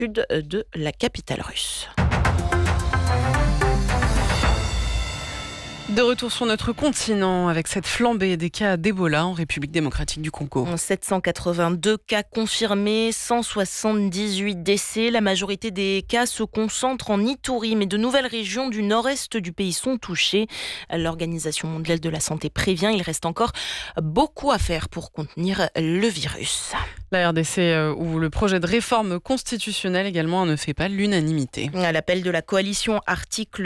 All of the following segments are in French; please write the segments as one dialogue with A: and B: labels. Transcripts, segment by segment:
A: sud de la capitale russe.
B: De retour sur notre continent avec cette flambée des cas d'Ebola en République démocratique du Congo.
A: 782 cas confirmés, 178 décès. La majorité des cas se concentrent en Ituri, mais de nouvelles régions du nord-est du pays sont touchées. L'Organisation mondiale de la santé prévient, il reste encore beaucoup à faire pour contenir le virus.
B: La RDC, où le projet de réforme constitutionnelle également ne fait pas l'unanimité.
A: À l'appel de la coalition Article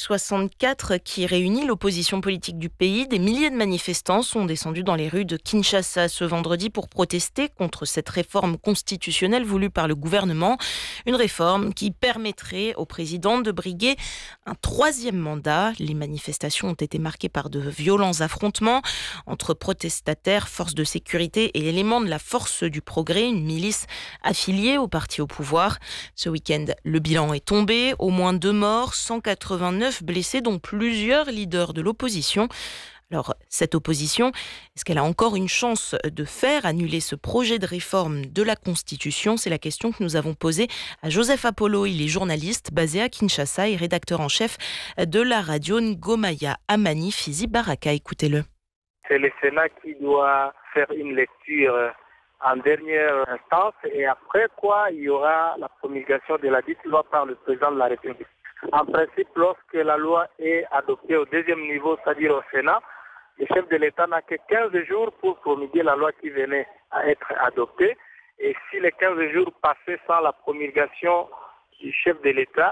A: C64 qui réunit l'opposition politique du pays, des milliers de manifestants sont descendus dans les rues de Kinshasa ce vendredi pour protester contre cette réforme constitutionnelle voulue par le gouvernement. Une réforme qui permettrait au président de briguer un 3e mandat. Les manifestations ont été marquées par de violents affrontements entre protestataires, forces de sécurité et éléments de la force du progrès, une milice affiliée au parti au pouvoir. Ce week-end, le bilan est tombé. Au moins 2 morts, 189 blessés, dont plusieurs leaders de l'opposition. Alors, cette opposition, est-ce qu'elle a encore une chance de faire annuler ce projet de réforme de la Constitution ? C'est la question que nous avons posée à Joseph Apollo. Il est journaliste basé à Kinshasa et rédacteur en chef de la radio Ngomaya Amani Fizi Baraka. Écoutez-le.
C: C'est le Sénat qui doit faire une lecture en dernière instance et après quoi, il y aura la promulgation de la dite loi par le président de la République. En principe, lorsque la loi est adoptée au 2e niveau, c'est-à-dire au Sénat, le chef de l'État n'a que 15 jours pour promulguer la loi qui venait à être adoptée. Et si les 15 jours passaient sans la promulgation du chef de l'État,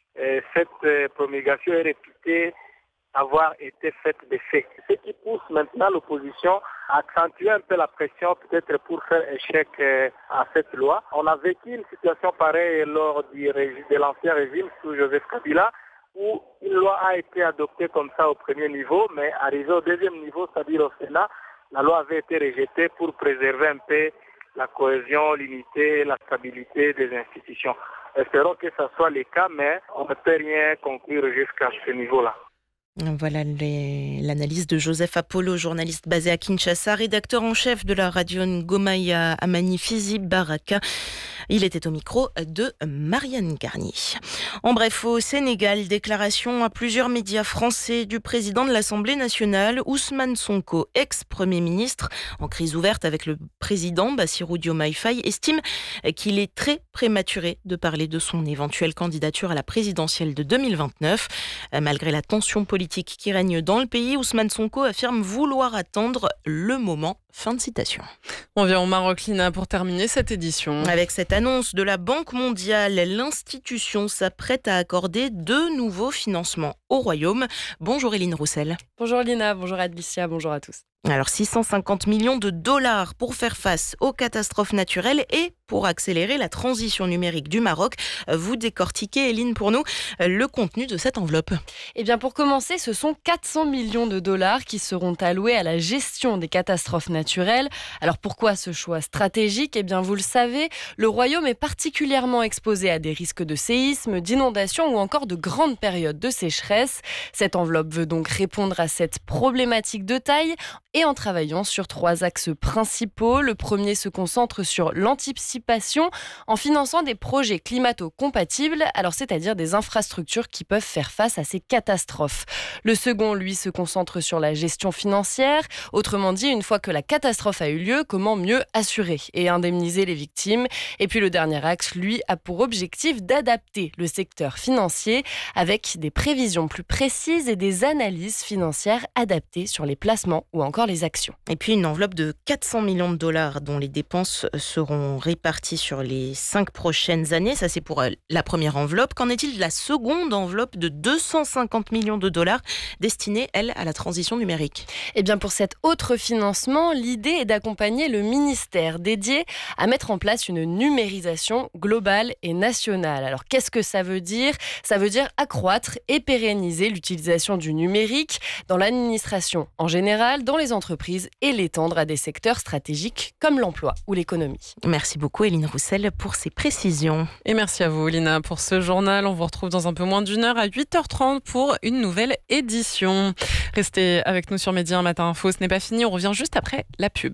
C: cette promulgation est réputée avoir été faite de fait. Ce qui pousse maintenant l'opposition à accentuer un peu la pression peut-être pour faire échec à cette loi. On a vécu une situation pareille lors de l'ancien régime sous Joseph Kabila où une loi a été adoptée comme ça au 1er niveau, mais arrivé au 2e niveau, c'est-à-dire au Sénat, la loi avait été rejetée pour préserver un peu la cohésion, l'unité, la stabilité des institutions. Espérons que ça soit le cas, mais on ne peut rien conclure jusqu'à ce niveau-là.
A: Voilà l'analyse de Joseph Apollo, journaliste basé à Kinshasa, rédacteur en chef de la radio Ngomaya Amani Fizi Baraka. Il était au micro de Marianne Garnier. En bref, au Sénégal, déclaration à plusieurs médias français du président de l'Assemblée nationale, Ousmane Sonko, ex-premier ministre, en crise ouverte avec le président Bassirou Diomaye Faye, estime qu'il est très prématuré de parler de son éventuelle candidature à la présidentielle de 2029. Malgré la tension politique qui règne dans le pays, Ousmane Sonko affirme vouloir attendre le moment. Fin de citation.
B: On vient au Maroc, Lina, pour terminer cette édition.
A: Avec cette annonce de la Banque mondiale, l'institution s'apprête à accorder 2 nouveaux financements au Royaume. Bonjour Éline Roussel.
D: Bonjour Lina, bonjour Adlicia, bonjour à tous.
A: Alors 650 millions de dollars pour faire face aux catastrophes naturelles et pour accélérer la transition numérique du Maroc. Vous décortiquez, Éline, pour nous, le contenu de cette enveloppe.
D: Eh bien, pour commencer, ce sont 400 millions de dollars qui seront alloués à la gestion des catastrophes naturelles. Alors pourquoi ce choix stratégique ? Eh bien, vous le savez, le Royaume est particulièrement exposé à des risques de séisme, d'inondations ou encore de grandes périodes de sécheresse. Cette enveloppe veut donc répondre à cette problématique de taille et en travaillant sur 3 axes principaux. Le premier se concentre sur l'anticipation en finançant des projets climato-compatibles, alors c'est-à-dire des infrastructures qui peuvent faire face à ces catastrophes. Le second, lui, se concentre sur la gestion financière. Autrement dit, une fois que la catastrophe a eu lieu, comment mieux assurer et indemniser les victimes. Et puis le dernier axe, lui, a pour objectif d'adapter le secteur financier avec des prévisions plus précises et des analyses financières adaptées sur les placements ou encore les actions.
A: Et puis une enveloppe de 400 millions de dollars dont les dépenses seront réparties sur les 5 prochaines années. Ça, c'est pour la première enveloppe. Qu'en est-il de la seconde enveloppe de 250 millions de dollars destinée, elle, à la transition numérique ?
D: Eh bien, pour cet autre financement, l'idée est d'accompagner le ministère dédié à mettre en place une numérisation globale et nationale. Alors, qu'est-ce que ça veut dire ? Ça veut dire accroître et pérenniser l'utilisation du numérique dans l'administration en général, dans les entreprises et l'étendre à des secteurs stratégiques comme l'emploi ou l'économie.
A: Merci beaucoup Éline Roussel pour ces précisions.
B: Et merci à vous Lina pour ce journal. On vous retrouve dans un peu moins d'une heure à 8h30 pour une nouvelle édition. Restez avec nous sur Média Matin Info, ce n'est pas fini, on revient juste après la pub.